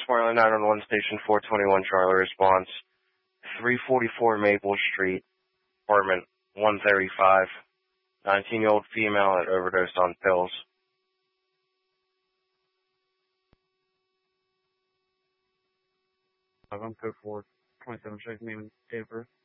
Smiley 911 Station 421 Charlie response. 344 Maple Street, apartment 135. 19-year-old female had overdosed on pills. I'm code 4, 27, check name and date of birth.